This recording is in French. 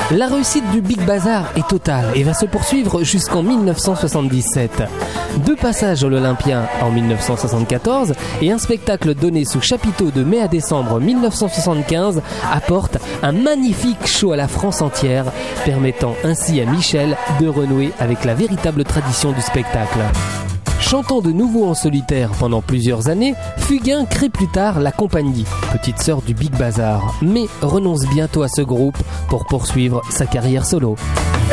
La réussite du Big Bazar est totale et va se poursuivre jusqu'en 1977. 2 passages à l'Olympia en 1974 et un spectacle donné sous chapiteau de mai à décembre 1975 apportent un magnifique show à la France entière, permettant ainsi à Michel de renouer avec la véritable tradition du spectacle. Chantant de nouveau en solitaire pendant plusieurs années, Fugain crée plus tard la compagnie, petite sœur du Big Bazar, mais renonce bientôt à ce groupe pour poursuivre sa carrière solo.